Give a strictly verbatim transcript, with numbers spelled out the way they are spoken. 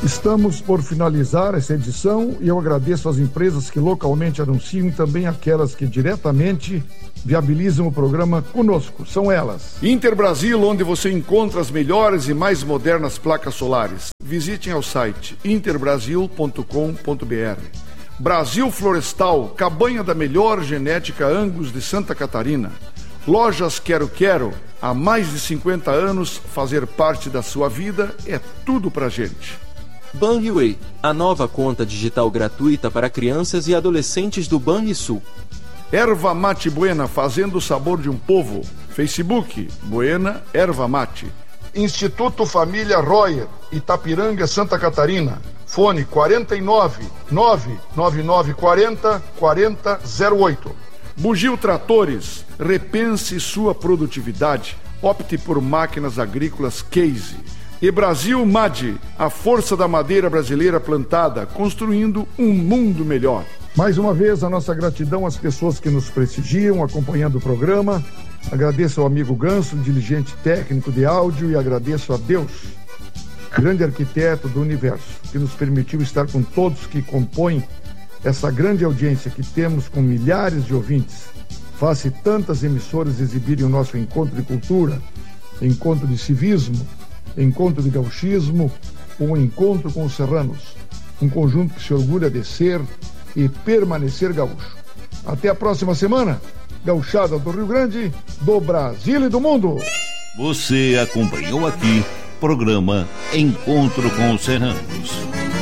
Estamos por finalizar essa edição e eu agradeço às empresas que localmente anunciam e também aquelas que diretamente viabilizam o programa conosco. São elas: Interbrasil, onde você encontra as melhores e mais modernas placas solares. Visitem ao site interbrasil ponto com ponto br. Brasil Florestal, cabanha da melhor genética Angus de Santa Catarina. Lojas Quero Quero, há mais de cinquenta anos, fazer parte da sua vida é tudo pra gente. Banriway, a nova conta digital gratuita para crianças e adolescentes do Banrisul. Erva Mate Buena, fazendo o sabor de um povo. Facebook, Buena Erva Mate. Instituto Família Royer, Itapiranga, Santa Catarina. Fone quarenta e nove, nove nove nove quarenta, quarenta zero oito. Bugio Tratores, repense sua produtividade. Opte por máquinas agrícolas Case. E Brasil M A D, a força da madeira brasileira plantada, construindo um mundo melhor. Mais uma vez, a nossa gratidão às pessoas que nos prestigiam, acompanhando o programa. Agradeço ao amigo Ganso, dirigente técnico de áudio, e agradeço a Deus, grande arquiteto do universo, que nos permitiu estar com todos que compõem essa grande audiência que temos com milhares de ouvintes. Face tantas emissoras exibirem o nosso encontro de cultura, encontro de civismo, encontro de gauchismo, um encontro com os serranos, um conjunto que se orgulha de ser e permanecer gaúcho. Até a próxima semana, gauchada do Rio Grande, do Brasil e do mundo. Você acompanhou aqui programa Encontro com os Serranos.